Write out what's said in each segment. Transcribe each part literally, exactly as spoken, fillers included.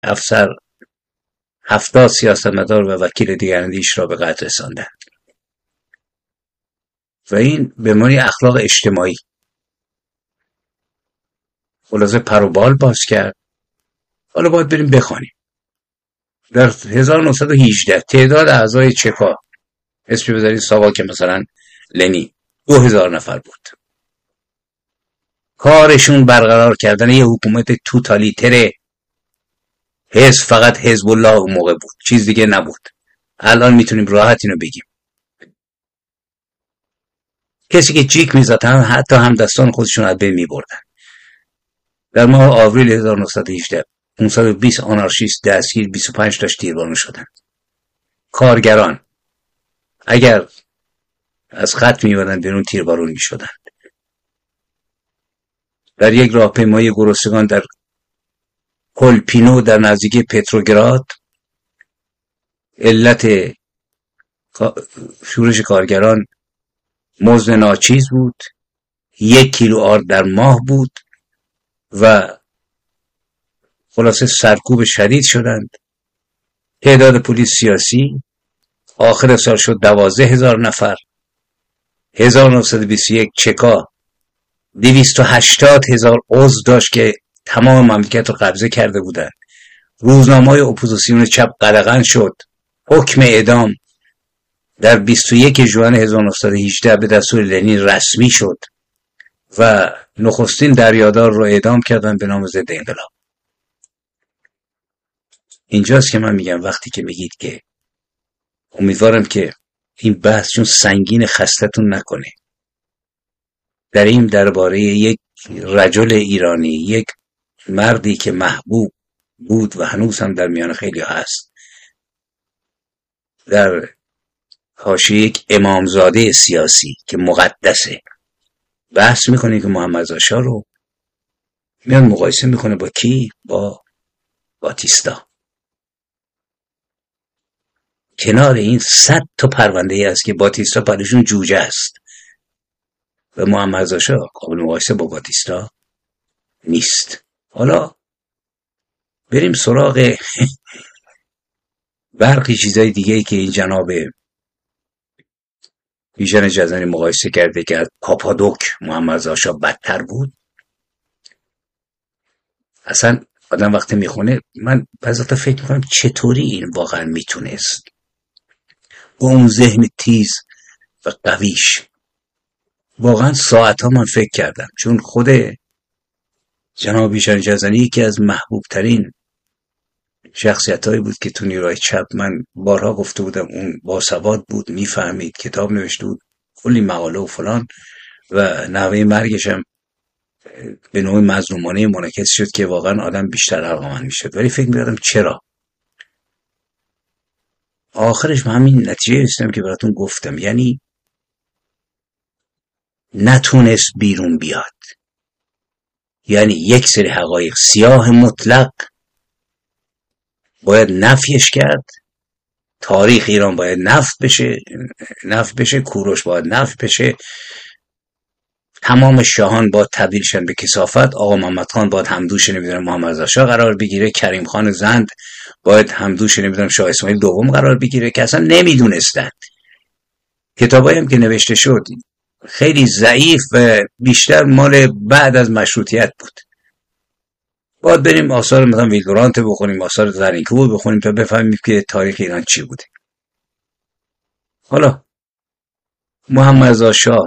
افسر هفتاد سیاستمدار و وکیل دیگراندیش را به قتل رساندند و این به معنی اخلاق اجتماعی خلاصه پر و بال باز کرد. حالا باید بریم بخوانیم. در هزار و نهصد و هجده تعداد اعضای چکا اسم بذارید ساواک مثلا لنین دو هزار نفر بود. کارشون برقرار کردن یه حکومت توتالیتره. حزب فقط حزب الله اون موقع بود، چیز دیگه نبود. الان میتونیم راحت اینو بگیم. کسی که جیک میزدن حتی همدستان خودشون از بین میبردن. در ماه آوریل هزار و نهصد و هجده پانصد و بیست آنارشیست دستگیر، بیست و پنج تاش تیربارون شدند. کارگران اگر از خط میبردن بیرون تیربارون میشدند. در یک راهپیمایی گرسنگان در کلپینو در نزدیکی پتروگراد علت شورش کارگران مزد ناچیز بود، یک کیلو آرد در ماه بود و خلاصه سرکوب شدید شدند. تعداد پلیس سیاسی آخر سال شد دوازده هزار نفر. هزار و نهصد و بیست و یک چکا دویست و هشتاد هزار عضو داشت که تمام مملکت رو قبضه کرده بودند. روزنامه‌های اپوزیسیون چپ قدغن شد. حکم اعدام در بیست و یک ژوئن هزار و نهصد و هجده به دستور لنین رسمی شد و نخستین دریادار رو اعدام کردن به نام ضد انقلاب. اینجاست که من میگم وقتی که میگید که امیدوارم که این بحث چون سنگین خستتون نکنه. در این درباره یک رجل ایرانی، یک مردی که محبوب بود و هنوز هم در میان خیلی هست، در حاشیه یک امامزاده سیاسی که مقدسه، بحث میکنه که محمد رضا شاه رو میاد مقایسه میکنه با کی؟ با باتیستا. کنار این صد تا پرونده ای است که باتیستا پرشون جوجه است و محمد رضا شاه قابل مقایسه با باتیستا نیست. حالا بریم سراغ برخی چیزای دیگه ای که این جناب بیژن جزنی مقایسه کرده که از پاپادوک محمد رضا شاه بدتر بود. اصلا آدم وقتی میخونه من بعضی وقتا فکر میکنم چطوری این واقعا میتونست با اون ذهن تیز و قویش. واقعا ساعت ها من فکر کردم، چون خود جناب بیژن جزنی یکی از محبوب ترین شخصیت هایی بود که تو نیروهای چپ، من بارها گفته بودم، اون باسواد بود، میفهمید، کتاب نوشته بود، کلی مقاله و فلان و نحوه مرگش هم به نوع مظلومانه منعکس شد که واقعا آدم بیشتر علاقه‌مند میشد. ولی فکر می‌کردم چرا آخرش من همین نتیجه رسیدم که براتون گفتم، یعنی نتونست بیرون بیاد. یعنی یک سری حقایق سیاه مطلق باید نفیش کرد، تاریخ ایران باید نفی بشه، نفی بشه، کوروش باید نفی بشه، تمام شاهان باید تبدیل شن به کثافت، آقا محمد خان باید همدوش نمیدونم محمد رضا شاه قرار بگیره، کریم خان زند باید همدوش نمیدونم شاه اسماعیل دوم قرار بگیره که اصلا نمیدونستند. کتابایی هم که نوشته شد خیلی ضعیف و بیشتر مال بعد از مشروطیت بود. باید بریم آثار مثلا ویلدورانت بخونیم، آثار زرینکوب بخونیم تا بفهمیم که تاریخ ایران چی بوده. حالا محمد رضا شاه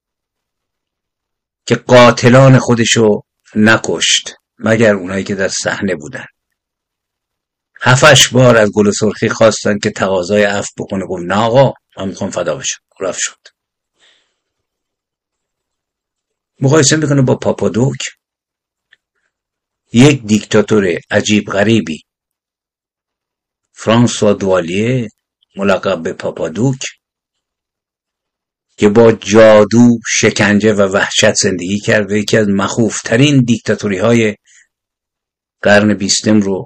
که قاتلان خودشو نکشت مگر اونایی که در صحنه بودن، هفتش بار از گل سرخی خواستن که تقاضای عفو بکنه، گفت نه آقا من میخوام فدا بشم، رفت شد. مقایسه میکنه با پاپادوک، یک دیکتاتور عجیب غریبی، فرانسوا دوالیه ملقب به پاپادوک، که با جادو، شکنجه و وحشت زندگی کرد و یکی از مخوفترین دیکتاتوری های قرن بیستم رو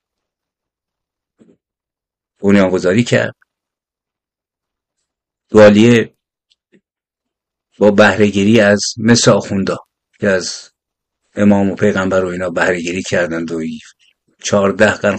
بنیانگذاری کرد. دوالیه با بهره‌گیری از مثل آخوندا که از امام و پیغمبر و اینا بهره‌گیری کردند و چهارده